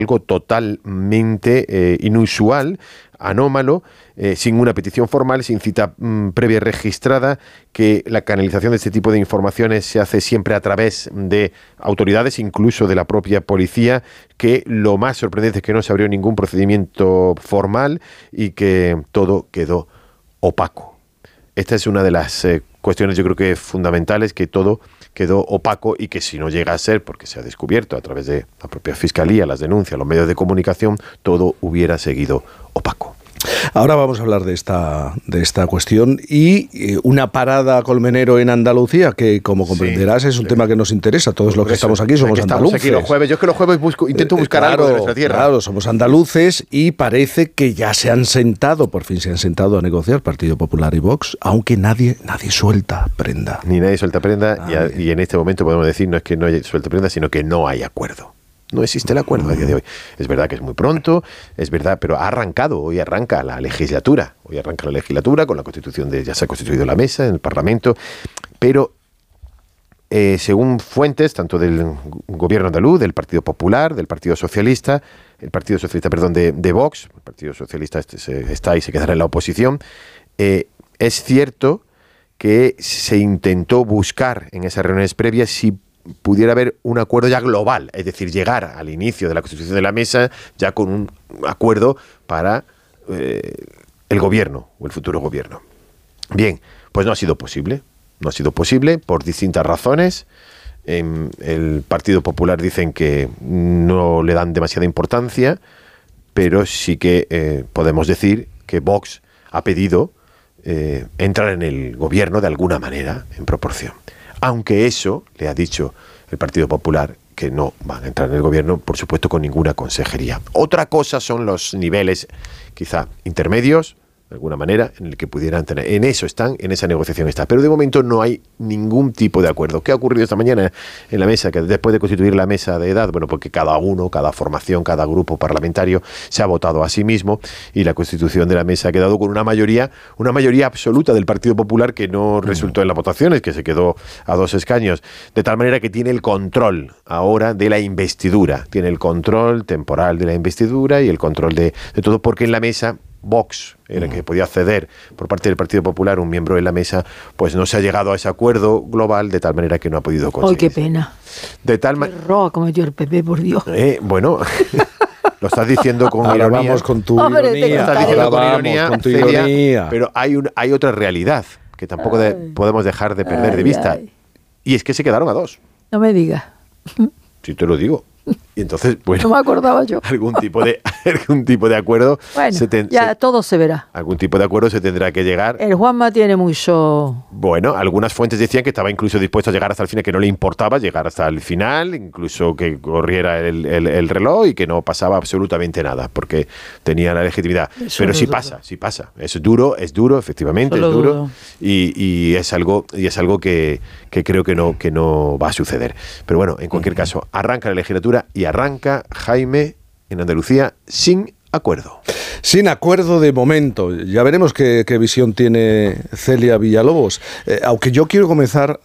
algo totalmente inusual, anómalo, sin una petición formal, sin cita previa registrada, que la canalización de este tipo de informaciones se hace siempre a través de autoridades, incluso de la propia policía, que lo más sorprendente es que no se abrió ningún procedimiento formal y que todo quedó opaco. Esta es una de las cuestiones, yo creo que fundamentales, que todo quedó opaco y que si no llega a ser, porque se ha descubierto a través de la propia Fiscalía, las denuncias, los medios de comunicación, todo hubiera seguido opaco. Ahora vamos a hablar de esta cuestión y una parada Colmenero en Andalucía, que como comprenderás es un tema que nos interesa. Todos los que estamos aquí somos andaluces. Aquí los jueves. Yo es que los jueves intento buscar algo de nuestra tierra. Claro, somos andaluces y parece que ya por fin se han sentado a negociar Partido Popular y Vox, aunque nadie suelta prenda. Ni nadie suelta prenda y en este momento podemos decir no es que no haya suelta prenda, sino que no hay acuerdo. No existe el acuerdo a día de hoy. Es verdad que es muy pronto, es verdad, pero ha arrancado. Hoy arranca la legislatura. Hoy arranca la legislatura con la constitución ya se ha constituido la mesa en el Parlamento. Pero según fuentes, tanto del gobierno andaluz, del Partido Popular, del Partido Socialista, de Vox, el Partido Socialista está y se quedará en la oposición, es cierto que se intentó buscar en esas reuniones previas si pudiera haber un acuerdo ya global, es decir, llegar al inicio de la constitución de la mesa ya con un acuerdo para el gobierno o el futuro gobierno. Bien, pues no ha sido posible por distintas razones. El Partido Popular dicen que no le dan demasiada importancia, pero sí que podemos decir que Vox ha pedido entrar en el gobierno de alguna manera en proporción. Aunque eso le ha dicho el Partido Popular que no van a entrar en el gobierno, por supuesto, con ninguna consejería. Otra cosa son los niveles quizá intermedios, de alguna manera, en el que pudieran tener. En eso están, en esa negociación está. Pero de momento no hay ningún tipo de acuerdo. ¿Qué ha ocurrido esta mañana en la mesa? Que después de constituir la mesa de edad, bueno, porque cada formación, cada grupo parlamentario se ha votado a sí mismo y la constitución de la mesa ha quedado con una mayoría absoluta del Partido Popular que no resultó en las votaciones, que se quedó a 2 escaños. De tal manera que tiene el control ahora de la investidura. Tiene el control temporal de la investidura y el control de todo, porque en la mesa Vox era el que podía acceder por parte del Partido Popular, un miembro de la mesa, pues no se ha llegado a ese acuerdo global, de tal manera que no ha podido conseguir. ¡Ay, qué pena! Qué error ha cometido el PP, por Dios. Bueno, lo estás diciendo con ahora ironía. Vamos con tu ironía. Estás diciendo con ironía, Celia, pero hay otra realidad que tampoco podemos dejar de perder de vista. Y es que se quedaron a 2. No me digas. Sí, te lo digo. Y entonces, bueno, no me acordaba yo. algún tipo de acuerdo. Bueno, todo se verá. Algún tipo de acuerdo se tendrá que llegar. El Juanma tiene mucho. Bueno, algunas fuentes decían que estaba incluso dispuesto a llegar hasta el final, que no le importaba llegar hasta el final, incluso que corriera el reloj y que no pasaba absolutamente nada, porque tenía la legitimidad. Pero sí pasa. Es duro, efectivamente, es duro. Y es algo que creo que no va a suceder. Pero bueno, en cualquier caso, arranca la legislatura y arranca, Jaime, en Andalucía sin acuerdo. Sin acuerdo de momento. Ya veremos qué visión tiene Celia Villalobos. Aunque yo quiero comenzar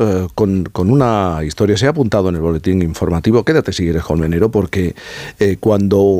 con una historia. Se ha apuntado en el boletín informativo. Quédate si quieres, Colmenero, porque cuando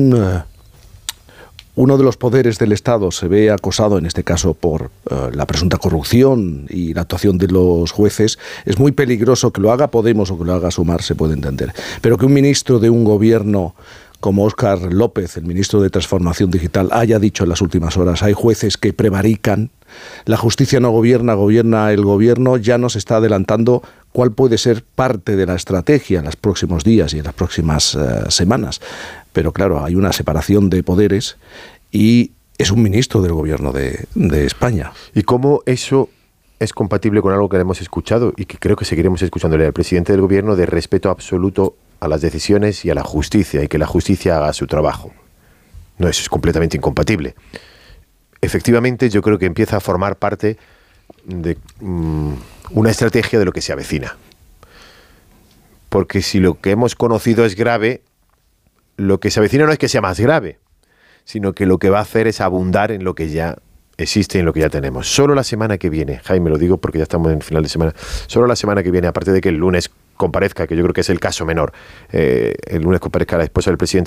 uno de los poderes del Estado se ve acosado, en este caso por la presunta corrupción y la actuación de los jueces, es muy peligroso. Que lo haga Podemos o que lo haga Sumar se puede entender, pero que un ministro de un gobierno como Óscar López, el ministro de Transformación Digital, haya dicho en las últimas horas: hay jueces que prevarican, la justicia no gobierna, gobierna el gobierno, ya nos está adelantando cuál puede ser parte de la estrategia en los próximos días y en las próximas semanas. Pero claro, hay una separación de poderes y es un ministro del gobierno de España. ¿Y cómo eso es compatible con algo que hemos escuchado y que creo que seguiremos escuchándole al presidente del gobierno, de respeto absoluto a las decisiones y a la justicia, y que la justicia haga su trabajo? No, eso es completamente incompatible. Efectivamente, yo creo que empieza a formar parte de una estrategia de lo que se avecina. Porque si lo que hemos conocido es grave, lo que se avecina no es que sea más grave, sino que lo que va a hacer es abundar en lo que ya existe, en lo que ya tenemos. Solo la semana que viene, Jaime, lo digo porque ya estamos en el final de semana, solo la semana que viene, aparte de que el lunes comparezca, que yo creo que es el caso menor, el lunes comparezca la esposa del presidente